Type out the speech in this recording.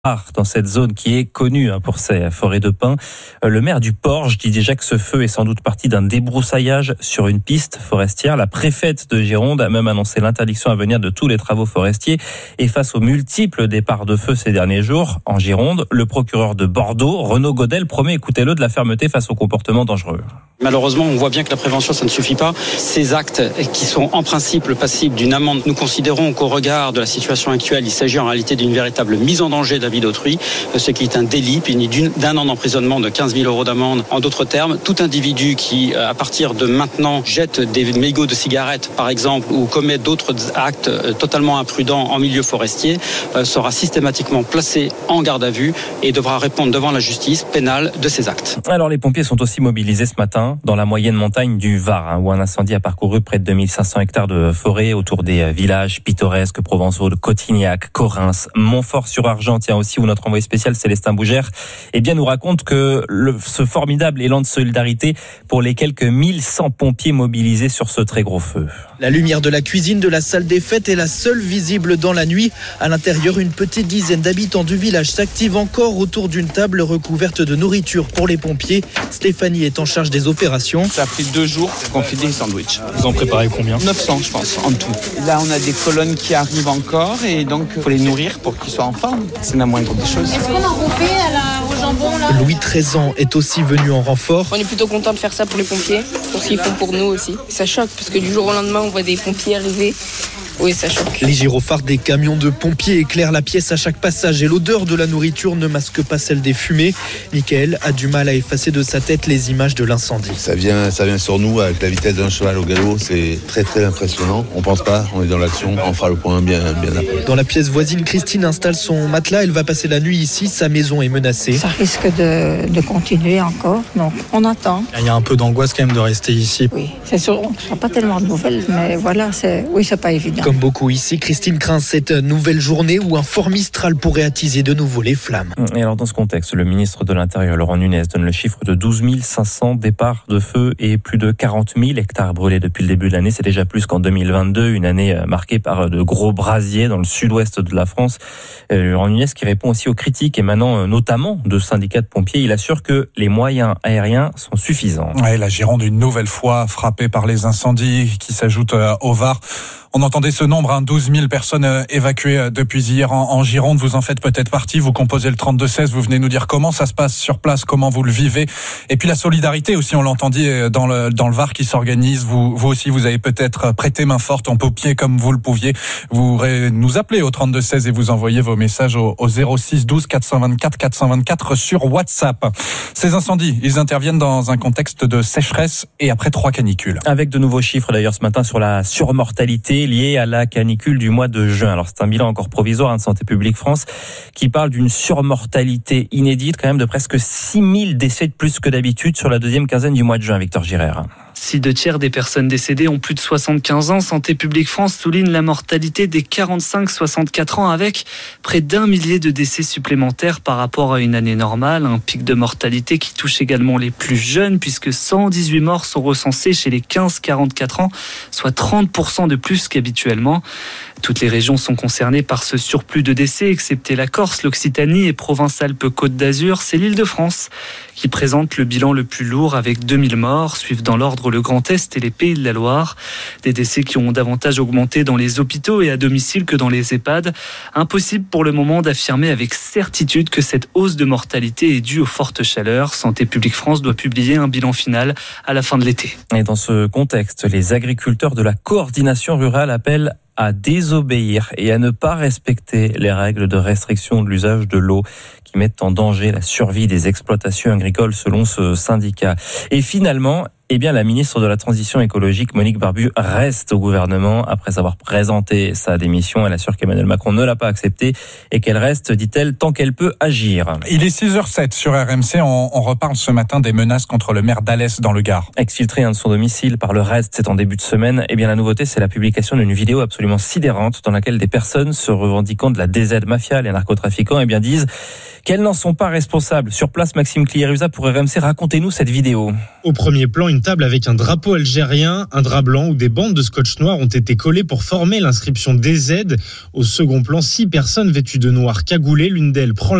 dans cette zone qui est connue pour ses forêts de pins. Le maire du Porge dit déjà que ce feu est sans doute parti d'un débroussaillage sur une piste forestière. La préfète de Gironde a même annoncé l'interdiction à venir de tous les travaux forestiers. Et face aux multiples départs de feu ces derniers jours en Gironde, le procureur de Bordeaux, Renaud Godel, promet, écoutez-le, de la fermeté face aux comportements dangereux. Malheureusement, on voit bien que la prévention, ça ne suffit pas. Ces actes qui sont en principe passibles d'une amende, nous considérons qu'au regard de la situation actuelle, il s'agit en réalité d'une véritable mise en danger de la vie d'autrui, ce qui est un délit puni d'un an d'emprisonnement, de 15 000 € d'amende. En d'autres termes, tout individu qui, à partir de maintenant, jette des mégots de cigarettes, par exemple, ou commet d'autres actes totalement imprudents en milieu forestier, sera systématiquement placé en garde à vue et devra répondre devant la justice pénale de ses actes. Alors, les pompiers sont aussi mobilisés ce matin dans la moyenne montagne du Var, où un incendie a parcouru près de 2500 hectares de forêt autour des villages pittoresques provençaux de Cotignac, Correns, Montfort-sur-Argent, aussi où notre envoyé spécial Célestin Bougère nous raconte que ce formidable élan de solidarité pour les quelques 1100 pompiers mobilisés sur ce très gros feu. La lumière de la cuisine de la salle des fêtes est la seule visible dans la nuit. À l'intérieur, une petite dizaine d'habitants du village s'activent encore autour d'une table recouverte de nourriture pour les pompiers. Stéphanie est en charge des opérations. Ça a pris 2 jours qu'on fait des sandwichs. Vous en préparez combien ? 900 je pense, en tout. Là on a des colonnes qui arrivent encore et donc il faut les nourrir pour qu'ils soient en forme. C'est la moindre des choses. Est-ce qu'on en refait au jambon là ? Louis, 13 ans, est aussi venu en renfort. On est plutôt content de faire ça pour les pompiers, pour ce qu'ils font pour nous aussi. Ça choque parce que du jour au lendemain on voit des pompiers arriver. Oui, ça choque. Les gyrophares des camions de pompiers éclairent la pièce à chaque passage et l'odeur de la nourriture ne masque pas celle des fumées. Michael a du mal à effacer de sa tête les images de l'incendie. Ça vient sur nous avec la vitesse d'un cheval au galop, c'est très très impressionnant. On pense pas, on est dans l'action, on fera le point bien après. Dans la pièce voisine, Christine installe son matelas, elle va passer la nuit ici, sa maison est menacée. Ça risque de continuer encore, donc on attend. Il y a un peu d'angoisse quand même de rester ici. Oui, c'est sûr, on ne reçoit pas tellement de nouvelles, mais voilà, c'est pas évident. Comme beaucoup ici, Christine craint cette nouvelle journée où un fort Mistral pourrait attiser de nouveau les flammes. Et alors dans ce contexte, le ministre de l'Intérieur, Laurent Nunez, donne le chiffre de 12 500 départs de feu et plus de 40 000 hectares brûlés depuis le début de l'année. C'est déjà plus qu'en 2022, une année marquée par de gros brasiers dans le sud-ouest de la France. Laurent Nunez qui répond aussi aux critiques émanant notamment de syndicats de pompiers. Il assure que les moyens aériens sont suffisants. Ouais, la Gironde une nouvelle fois frappée par les incendies qui s'ajoutent au Var. On entendait ce nombre, 12 000 personnes évacuées depuis hier en Gironde. Vous en faites peut-être partie, vous composez le 32-16, vous venez nous dire comment ça se passe sur place, comment vous le vivez. Et puis la solidarité aussi, on l'entendit dans le Var qui s'organise. Vous aussi, vous avez peut-être prêté main forte en pompier comme vous le pouviez. Vous nous appelez au 32-16 et vous envoyez vos messages au 06 12 424 424 sur WhatsApp. Ces incendies, ils interviennent dans un contexte de sécheresse et après 3 canicules. Avec de nouveaux chiffres d'ailleurs ce matin sur la surmortalité liée à la canicule du mois de juin. Alors c'est un bilan encore provisoire de Santé publique France qui parle d'une surmortalité inédite quand même de presque 6 000 décès de plus que d'habitude sur la deuxième quinzaine du mois de juin, Victor Girard. Si 2/3 des personnes décédées ont plus de 75 ans, Santé publique France souligne la mortalité des 45-64 ans avec près d'1 millier de décès supplémentaires par rapport à une année normale. Un pic de mortalité qui touche également les plus jeunes puisque 118 morts sont recensés chez les 15-44 ans, soit 30% de plus qu'habituellement. Toutes les régions sont concernées par ce surplus de décès, excepté la Corse, l'Occitanie et Provence-Alpes-Côte d'Azur. C'est l'Île-de-France qui présente le bilan le plus lourd avec 2000 morts. Suivent dans l'ordre le Grand Est et les Pays de la Loire. Des décès qui ont davantage augmenté dans les hôpitaux et à domicile que dans les EHPAD. Impossible pour le moment d'affirmer avec certitude que cette hausse de mortalité est due aux fortes chaleurs. Santé publique France doit publier un bilan final à la fin de l'été. Et dans ce contexte, les agriculteurs de la coordination rurale appellent à désobéir et à ne pas respecter les règles de restriction de l'usage de l'eau qui mettent en danger la survie des exploitations agricoles selon ce syndicat. Et finalement, la ministre de la Transition écologique, Monique Barbu, reste au gouvernement après avoir présenté sa démission. Elle assure qu'Emmanuel Macron ne l'a pas acceptée et qu'elle reste, dit-elle, tant qu'elle peut agir. Il est 6h07 sur RMC. On reparle ce matin des menaces contre le maire d'Alès dans le Gard. Exfiltré de son domicile par le REST, c'est en début de semaine. La nouveauté, c'est la publication d'une vidéo absolument sidérante dans laquelle des personnes se revendiquant de la DZ Mafia, les narcotrafiquants, disent qu'elles n'en sont pas responsables. Sur place, Maxime Cliérusa pour RMC, racontez-nous cette vidéo. Au premier plan, une table avec un drapeau algérien, un drap blanc où des bandes de scotch noir ont été collées pour former l'inscription DZ. Au second plan, 6 personnes vêtues de noir cagoulées. L'une d'elles prend